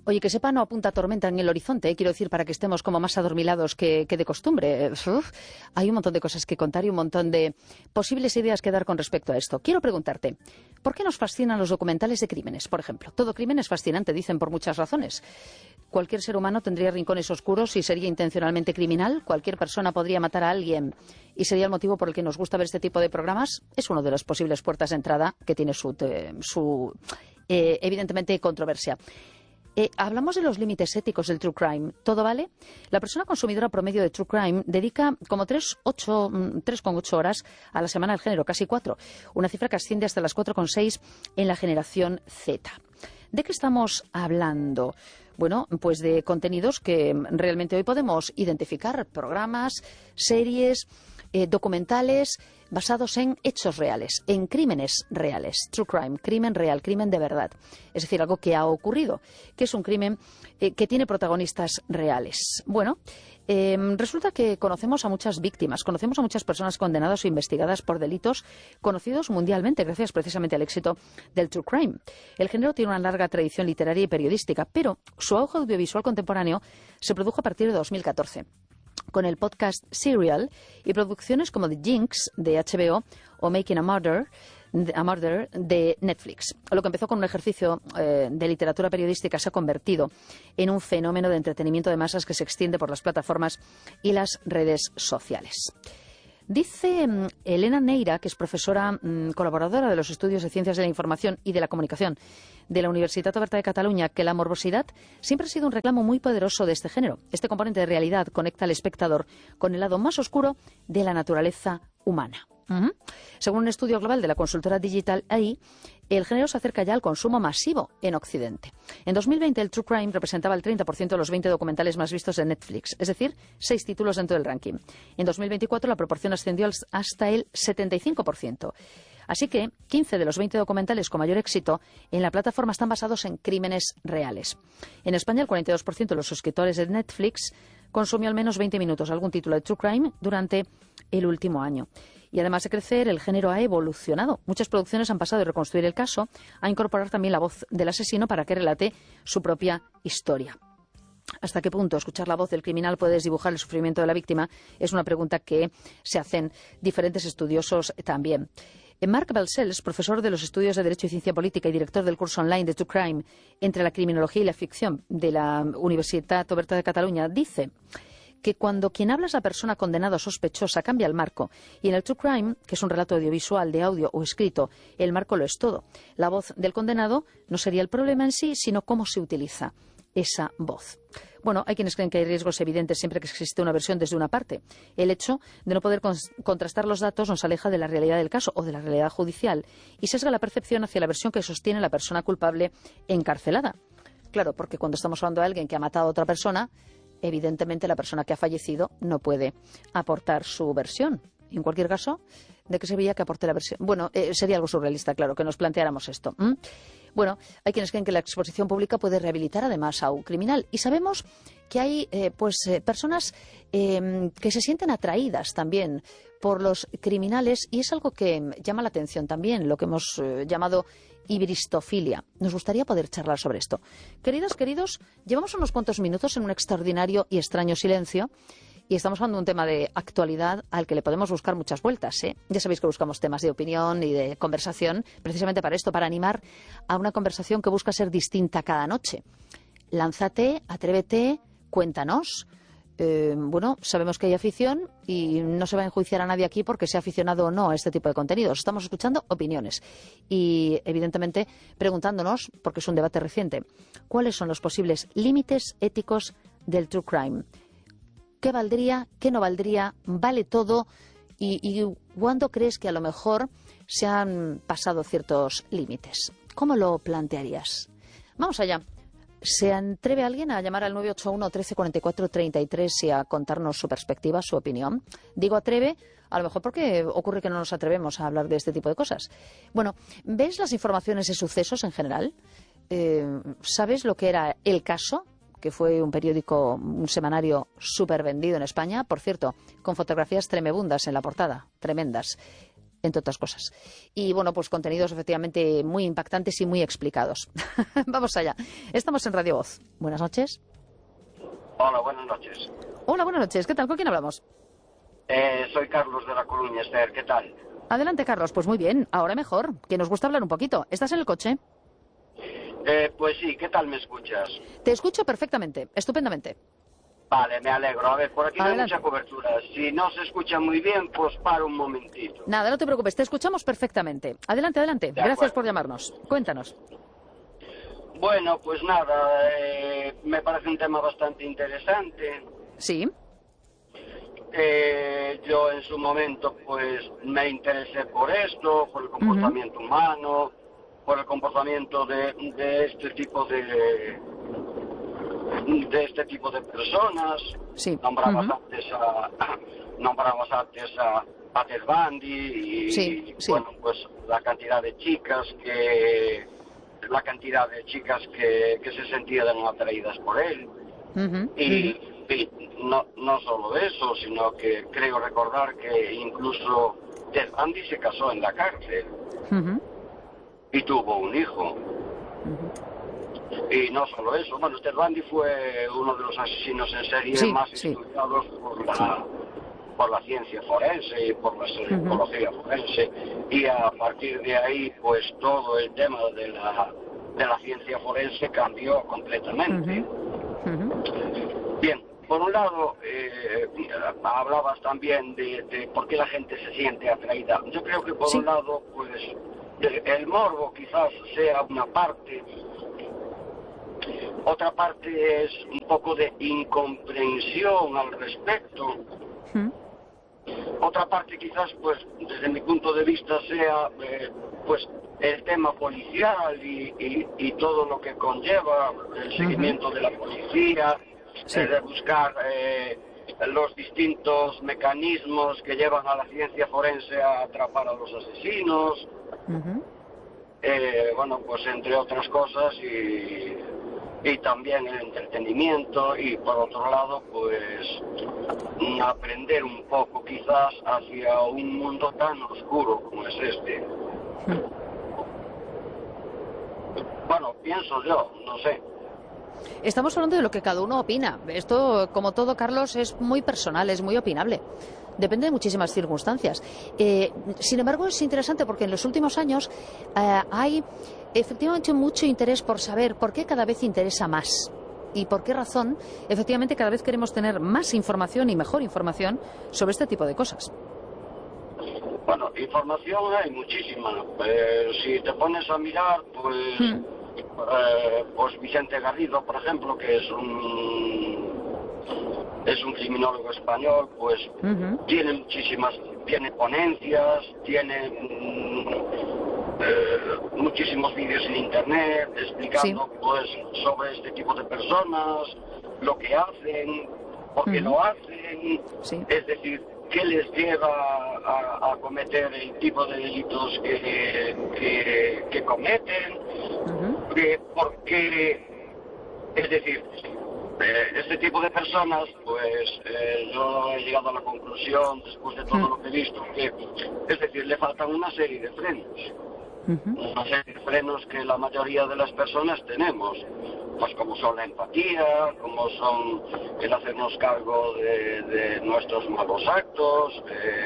Oye, que sepa no apunta tormenta en el horizonte, quiero decir, para que estemos como más adormilados que de costumbre. Hay un montón de cosas que contar y un montón de posibles ideas que dar con respecto a esto. Quiero preguntarte, ¿por qué nos fascinan los documentales de crímenes, por ejemplo? Todo crimen es fascinante, dicen, por muchas razones. Cualquier ser humano tendría rincones oscuros y sería intencionalmente criminal. Cualquier persona podría matar a alguien y sería el motivo por el que nos gusta ver este tipo de programas. Es una de las posibles puertas de entrada que tiene su evidentemente, controversia. Hablamos de los límites éticos del true crime. ¿Todo vale? La persona consumidora promedio de true crime dedica como 3,8 horas a la semana al género, casi 4. Una cifra que asciende hasta las 4,6 en la generación Z. ¿De qué estamos hablando? Bueno, pues de contenidos que realmente hoy podemos identificar. Programas, series, documentales basados en hechos reales, en crímenes reales. True crime, crimen real, crimen de verdad. Es decir, algo que ha ocurrido, que es un crimen que tiene protagonistas reales. Bueno, resulta que conocemos a muchas víctimas, conocemos a muchas personas condenadas o investigadas por delitos conocidos mundialmente, gracias precisamente al éxito del true crime. El género tiene una larga tradición literaria y periodística, pero su auge audiovisual contemporáneo se produjo a partir de 2014. Con el podcast Serial y producciones como The Jinx de HBO o Making a Murder de Netflix. Lo que empezó con un ejercicio de literatura periodística se ha convertido en un fenómeno de entretenimiento de masas que se extiende por las plataformas y las redes sociales. Dice Elena Neira, que es profesora colaboradora de los estudios de Ciencias de la Información y de la Comunicación de la Universitat Oberta de Cataluña, que la morbosidad siempre ha sido un reclamo muy poderoso de este género. Este componente de realidad conecta al espectador con el lado más oscuro de la naturaleza humana. Según un estudio global de la consultora Digital AI, el género se acerca ya al consumo masivo en Occidente. En 2020 el True Crime representaba el 30% de los 20 documentales más vistos de Netflix, es decir, 6 títulos dentro del ranking. En 2024 la proporción ascendió hasta el 75%. Así que 15 de los 20 documentales con mayor éxito en la plataforma están basados en crímenes reales. En España el 42% de los suscriptores de Netflix consumió al menos 20 minutos algún título de True Crime durante el último año. Y además de crecer, el género ha evolucionado. Muchas producciones han pasado de reconstruir el caso a incorporar también la voz del asesino para que relate su propia historia. ¿Hasta qué punto escuchar la voz del criminal puede desdibujar el sufrimiento de la víctima? Es una pregunta que se hacen diferentes estudiosos también. Marc Balcells, profesor de los estudios de Derecho y Ciencia Política y director del curso online de True Crime entre la criminología y la ficción de la Universitat Oberta de Cataluña, dice que cuando quien habla es la persona condenada o sospechosa, cambia el marco. Y en el True Crime, que es un relato audiovisual, de audio o escrito, el marco lo es todo. La voz del condenado no sería el problema en sí, sino cómo se utiliza esa voz. Bueno, hay quienes creen que hay riesgos evidentes siempre que existe una versión desde una parte. El hecho de no poder contrastar los datos nos aleja de la realidad del caso o de la realidad judicial y sesga la percepción hacia la versión que sostiene la persona culpable encarcelada. Claro, porque cuando estamos hablando de alguien que ha matado a otra persona, evidentemente la persona que ha fallecido no puede aportar su versión. En cualquier caso, ¿de qué serviría que aporte la versión? Bueno, sería algo surrealista, claro, que nos planteáramos esto. Bueno, hay quienes creen que la exposición pública puede rehabilitar además a un criminal. Y sabemos que hay personas que se sienten atraídas también por los criminales y es algo que llama la atención también, lo que hemos llamado ibristofilia. Nos gustaría poder charlar sobre esto. Queridas, queridos, llevamos unos cuantos minutos en un extraordinario y extraño silencio. Y estamos hablando de un tema de actualidad al que le podemos buscar muchas vueltas, ¿eh? Ya sabéis que buscamos temas de opinión y de conversación precisamente para esto, para animar a una conversación que busca ser distinta cada noche. Lánzate, atrévete, cuéntanos. Bueno, sabemos que hay afición y no se va a enjuiciar a nadie aquí porque sea aficionado o no a este tipo de contenidos. Estamos escuchando opiniones y, evidentemente, preguntándonos, porque es un debate reciente, ¿cuáles son los posibles límites éticos del true crime? ¿Qué valdría? ¿Qué no valdría? ¿Vale todo? ¿Y cuándo crees que a lo mejor se han pasado ciertos límites? ¿Cómo lo plantearías? Vamos allá. ¿Se atreve alguien a llamar al 981 13 44 33 y a contarnos su perspectiva, su opinión? Digo atreve, a lo mejor porque ocurre que no nos atrevemos a hablar de este tipo de cosas. Bueno, ¿ves las informaciones de sucesos en general? ¿Sabes lo que era El Caso? Que fue un periódico, un semanario súper vendido en España, por cierto, con fotografías tremebundas en la portada, tremendas. entre otras cosas. Y bueno, pues contenidos efectivamente muy impactantes y muy explicados. Vamos allá. Estamos en Radio Voz. Buenas noches. Hola, buenas noches. Hola, buenas noches. ¿Qué tal? ¿Con quién hablamos? Soy Carlos de La Coruña, Esther. ¿Qué tal? Adelante, Carlos. Pues muy bien. Ahora mejor. Que nos gusta hablar un poquito. ¿Estás en el coche? Pues sí, ¿qué tal me escuchas? Te escucho perfectamente. Estupendamente. Vale, me alegro. A ver, por aquí no hay Adelante. mucha cobertura. Si no se escucha muy bien, pues paro un momentito. Nada, no te preocupes. Te escuchamos perfectamente. Adelante, adelante. Gracias por llamarnos. Cuéntanos. Bueno, pues nada, me parece un tema bastante interesante. Sí. Yo en su momento pues me interesé por esto, por el comportamiento humano, por el comportamiento de este tipo de este tipo de personas. Sí. Nombrabas antes a Ted Bundy y Sí, sí. bueno, pues la cantidad de chicas que se sentían atraídas por él. Y no solo eso, sino que creo recordar que incluso Ted Bundy se casó en la cárcel y tuvo un hijo. Y no solo eso, bueno, Ted Bundy fue uno de los asesinos en serie más estudiados por la ciencia forense y por la psicología forense, y a partir de ahí pues todo el tema de la ciencia forense cambió completamente. Bien, por un lado, hablabas también de por qué la gente se siente atraída. Yo creo que por un lado, pues el morbo quizás sea una parte. Otra parte es un poco de incomprensión al respecto. Otra parte quizás, pues, desde mi punto de vista sea, pues, el tema policial y todo lo que conlleva el seguimiento de la policía, de buscar los distintos mecanismos que llevan a la ciencia forense a atrapar a los asesinos. Bueno, pues entre otras cosas y también el entretenimiento y por otro lado pues aprender un poco quizás hacia un mundo tan oscuro como es este. Bueno, pienso yo, no sé. Estamos hablando de lo que cada uno opina. Esto, como todo, Carlos, es muy personal, es muy opinable. Depende de muchísimas circunstancias. Sin embargo, es interesante porque en los últimos años hay efectivamente mucho interés por saber por qué cada vez interesa más y por qué razón, efectivamente, cada vez queremos tener más información y mejor información sobre este tipo de cosas. Bueno, información hay muchísima. Si te pones a mirar, pues Vicente Garrido, por ejemplo, que es un criminólogo español, pues tiene ponencias, tiene muchísimos vídeos en internet explicando pues sobre este tipo de personas, lo que hacen, por qué lo hacen, es decir, qué les lleva a cometer el tipo de delitos que cometen, por qué, es decir, este tipo de personas, pues yo he llegado a la conclusión, después de todo lo que he visto, que, es decir, le faltan una serie de frenos. Una serie de frenos que la mayoría de las personas tenemos, pues como son la empatía, como son el hacernos cargo de nuestros malos actos,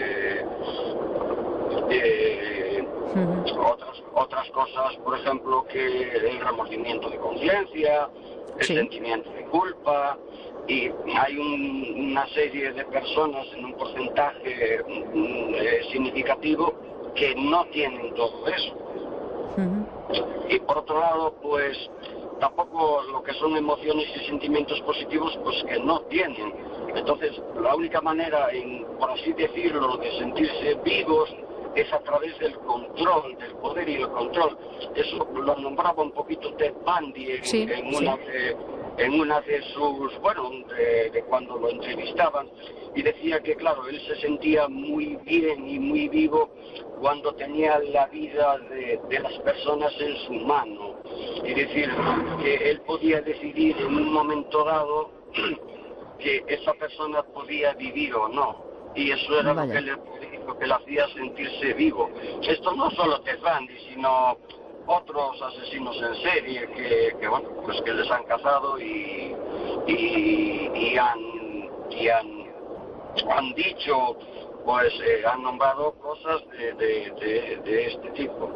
otras cosas, por ejemplo, que el remordimiento de conciencia, el sentimiento de culpa, y hay una serie de personas en un porcentaje significativo que no tienen todo eso. Y por otro lado, pues tampoco lo que son emociones y sentimientos positivos, pues que no tienen. Entonces, la única manera, por así decirlo, de sentirse vivos es a través del control, del poder y el control. Eso lo nombraba un poquito Ted Bundy en una de sus, bueno, de cuando lo entrevistaban, y decía que, claro, él se sentía muy bien y muy vivo cuando tenía la vida de las personas en su mano. Es decir, que él podía decidir en un momento dado que esa persona podía vivir o no. Y eso era lo que lo que le hacía sentirse vivo. Esto no solo Ted Bundy, sino otros asesinos en serie que bueno, pues que les han cazado y han dicho, pues han nombrado cosas de este tipo.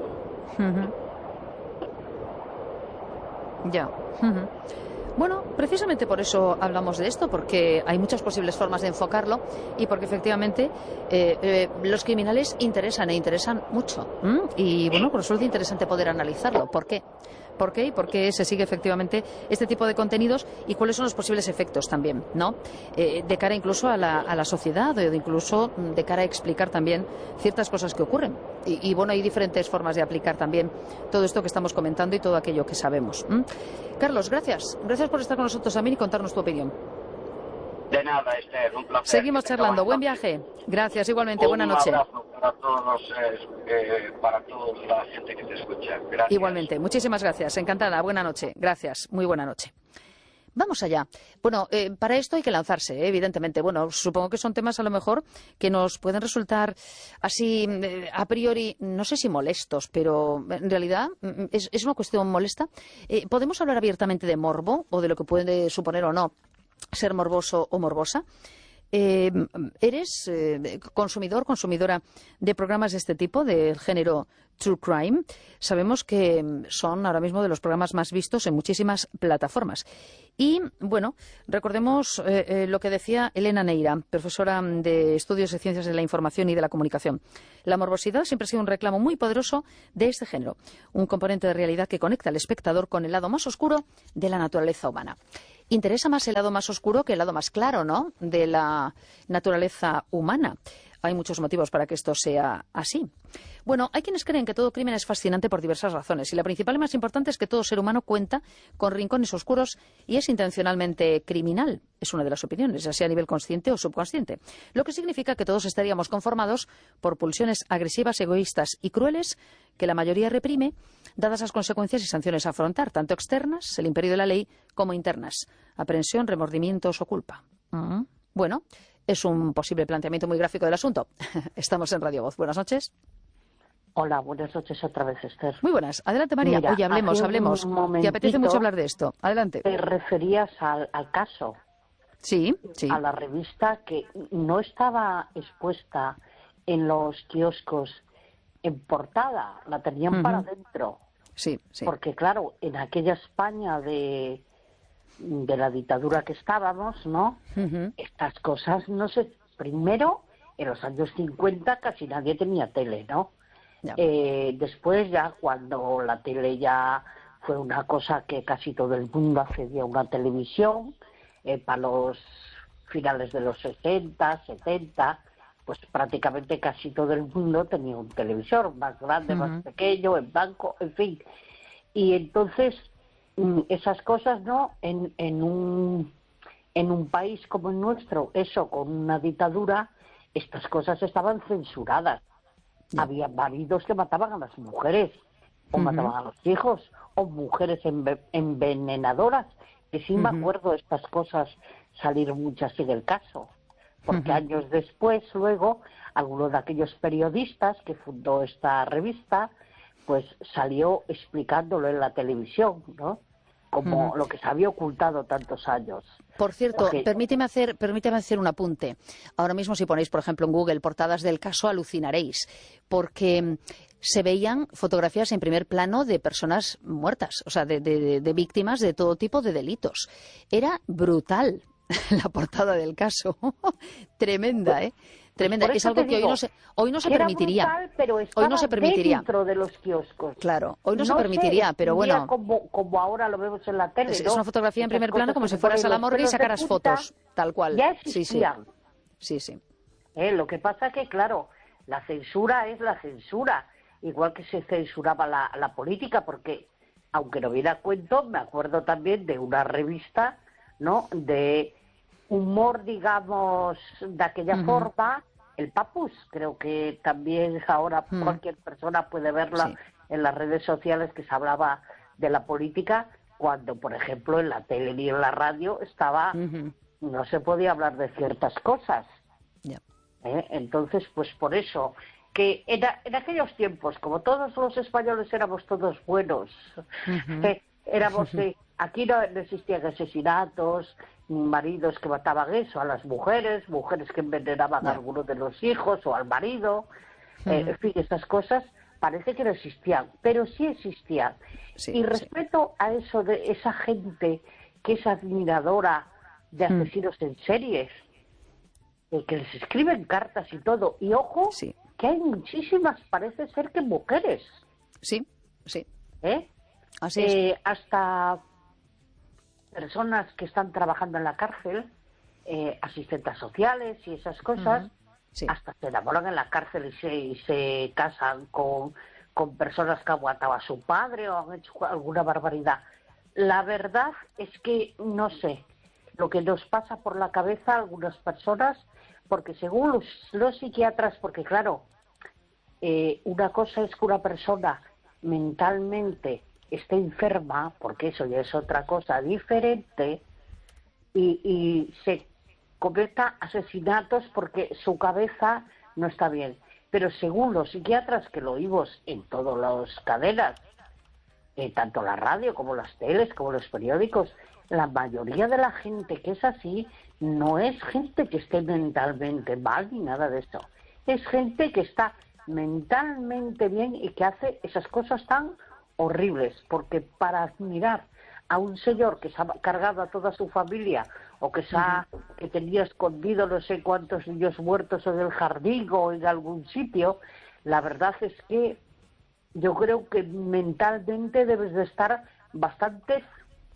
Ya. Bueno, precisamente por eso hablamos de esto, porque hay muchas posibles formas de enfocarlo y porque efectivamente los criminales interesan e interesan mucho. Y bueno, por eso es interesante poder analizarlo. ¿Por qué? ¿Por qué? Y por qué se sigue efectivamente este tipo de contenidos y cuáles son los posibles efectos también, ¿no? De cara incluso a la sociedad o incluso de cara a explicar también ciertas cosas que ocurren. Y bueno, hay diferentes formas de aplicar también todo esto que estamos comentando y todo aquello que sabemos. Carlos, gracias. Gracias por estar con nosotros también y contarnos tu opinión. De nada, Esther, un placer. Seguimos charlando. Buen viaje. Gracias, igualmente. Buena noche. Un abrazo para toda la gente que te escucha. Gracias. Igualmente. Muchísimas gracias. Encantada. Buena noche. Gracias. Muy buena noche. Vamos allá. Bueno, para esto hay que lanzarse, evidentemente. Bueno, supongo que son temas a lo mejor que nos pueden resultar así a priori, no sé si molestos, pero en realidad es una cuestión molesta. ¿Podemos hablar abiertamente de morbo o de lo que puede suponer o no ser morboso o morbosa? ¿Eres consumidora de programas de este tipo, del género True Crime? Sabemos que son ahora mismo de los programas más vistos en muchísimas plataformas. Y, bueno, recordemos lo que decía Elena Neira, profesora de Estudios de Ciencias de la Información y de la Comunicación. La morbosidad siempre ha sido un reclamo muy poderoso de este género, un componente de realidad que conecta al espectador con el lado más oscuro de la naturaleza humana. Interesa más el lado más oscuro que el lado más claro, ¿no?, de la naturaleza humana. Hay muchos motivos para que esto sea así. Bueno, hay quienes creen que todo crimen es fascinante por diversas razones y la principal y más importante es que todo ser humano cuenta con rincones oscuros y es intencionalmente criminal. Es una de las opiniones, ya sea a nivel consciente o subconsciente. Lo que significa que todos estaríamos conformados por pulsiones agresivas, egoístas y crueles que la mayoría reprime, dadas las consecuencias y sanciones a afrontar, tanto externas, el imperio de la ley, como internas, aprehensión, remordimientos o culpa. Bueno, es un posible planteamiento muy gráfico del asunto. Estamos en Radio Voz. Buenas noches. Hola, buenas noches otra vez, Esther. Muy buenas. Adelante, María. Mira, oye, hablemos. ¿Te apetece mucho hablar de esto? Adelante. Te referías al caso. Sí. A la revista que no estaba expuesta en los kioscos en portada, la tenían para adentro. Sí. Porque, claro, en aquella España de la dictadura que estábamos, ¿no? Estas cosas, no sé, primero, en los años 50 casi nadie tenía tele, ¿no? Después ya cuando la tele ya fue una cosa que casi todo el mundo accedía a una televisión, para los finales de los 60, 70, pues prácticamente casi todo el mundo tenía un televisor, más grande, más pequeño, en blanco, en fin. Y entonces esas cosas, ¿no? En un país como el nuestro, eso con una dictadura, estas cosas estaban censuradas. Había maridos que mataban a las mujeres, o mataban a los hijos, o mujeres envenenadoras, que sí me acuerdo de estas cosas salir muchas en el caso. Porque años después, luego, alguno de aquellos periodistas que fundó esta revista, pues salió explicándolo en la televisión, ¿no? Como lo que se había ocultado tantos años. Por cierto, permíteme hacer un apunte. Ahora mismo si ponéis, por ejemplo, en Google portadas del caso, alucinaréis, porque se veían fotografías en primer plano de personas muertas, o sea, de víctimas de todo tipo de delitos. Era brutal la portada del caso. Tremenda, ¿eh? Tremenda. Es algo que hoy no se permitiría. Brutal, pero hoy no se permitiría. Dentro de los kioscos. Claro, hoy no se permitiría, pero bueno. Como ahora lo vemos en la tele, es una fotografía en primer plano como si fueras a la morgue y sacaras fotos, tal cual. Ya existían. Sí. Lo que pasa que, claro, la censura es la censura. Igual que se censuraba la política, porque, aunque no viera cuento, me acuerdo también de una revista, ¿no?, de humor, digamos, de aquella forma, el Papus, creo que también ahora cualquier persona puede verla en las redes sociales, que se hablaba de la política, cuando, por ejemplo, en la tele y en la radio no se podía hablar de ciertas cosas. Entonces, pues por eso, que en aquellos tiempos, como todos los españoles éramos todos buenos, éramos de... Aquí no existían asesinatos, ni maridos que mataban eso a las mujeres que envenenaban a alguno de los hijos o al marido, en fin, estas cosas parece que no existían, pero sí existían. Y respeto a eso de esa gente que es admiradora de asesinos en series, que les escriben cartas y todo, y ojo, que hay muchísimas, parece ser que mujeres. Sí. Así es. Hasta personas que están trabajando en la cárcel, asistentes sociales y esas cosas, hasta se enamoran en la cárcel y se casan con personas que han matado a su padre o han hecho alguna barbaridad. La verdad es que no sé lo que nos pasa por la cabeza a algunas personas, porque según los psiquiatras, porque claro, una cosa es que una persona mentalmente esté enferma, porque eso ya es otra cosa diferente, y se cometa asesinatos porque su cabeza no está bien. Pero según los psiquiatras, que lo oímos en todas las cadenas, tanto la radio como las teles, como los periódicos, la mayoría de la gente que es así no es gente que esté mentalmente mal ni nada de eso. Es gente que está mentalmente bien y que hace esas cosas tan horribles, porque para admirar a un señor que se ha cargado a toda su familia o que tenía escondido no sé cuántos niños muertos en el jardín o en algún sitio, la verdad es que yo creo que mentalmente debes de estar bastante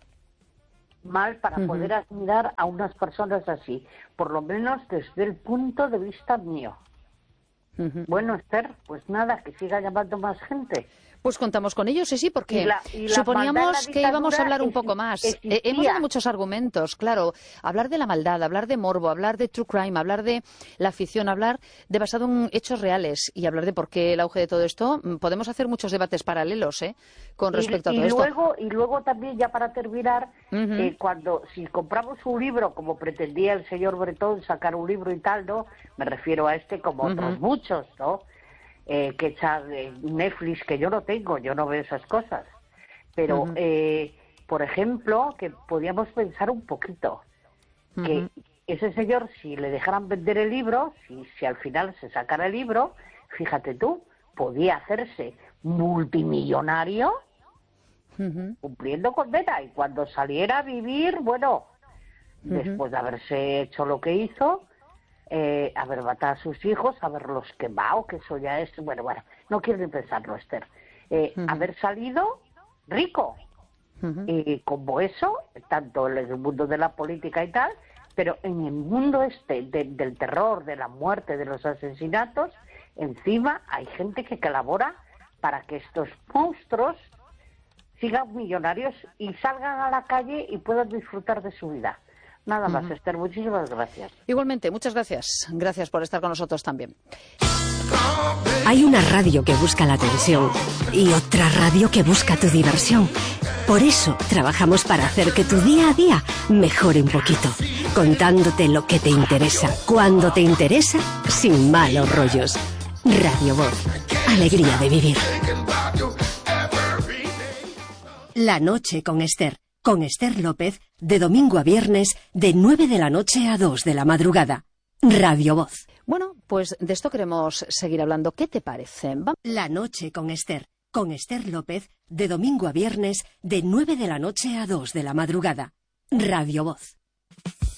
mal para poder admirar a unas personas así, por lo menos desde el punto de vista mío. Bueno, Esther, pues nada, que siga llamando más gente. Pues contamos con ello, sí, porque suponíamos que íbamos a hablar un poco más. Hemos dado muchos argumentos, claro. Hablar de la maldad, hablar de morbo, hablar de true crime, hablar de la ficción, hablar de basado en hechos reales y hablar de por qué el auge de todo esto. Podemos hacer muchos debates paralelos, con respecto a todo esto. Y luego también, ya para terminar, si compramos un libro, como pretendía el señor Bretón sacar un libro y tal, ¿no? Me refiero a este como otros muchos, ¿no? Que echa Netflix, que yo no tengo, yo no veo esas cosas. Pero, por ejemplo, que podíamos pensar un poquito, que ese señor, si le dejaran vender el libro, si al final se sacara el libro, fíjate tú, podía hacerse multimillonario cumpliendo condena, y cuando saliera a vivir, bueno, después de haberse hecho lo que hizo, haber matado a sus hijos, haberlos quemado, que eso ya es, bueno, no quiero ni pensarlo, Esther, haber salido rico, y como eso, tanto en el mundo de la política y tal, pero en el mundo del terror, de la muerte, de los asesinatos, encima hay gente que colabora para que estos monstruos sigan millonarios y salgan a la calle y puedan disfrutar de su vida. Nada más, Esther, muchísimas gracias. Igualmente, muchas gracias. Gracias por estar con nosotros también. Hay una radio que busca la atención y otra radio que busca tu diversión. Por eso trabajamos para hacer que tu día a día mejore un poquito, contándote lo que te interesa, cuando te interesa, sin malos rollos. Radio Voz, alegría de vivir. La noche con Esther López, de domingo a viernes, de 9 de la noche a 2 de la madrugada. Radio Voz. Bueno, pues de esto queremos seguir hablando. ¿Qué te parece? La noche con Esther López, de domingo a viernes, de 9 de la noche a 2 de la madrugada. Radio Voz.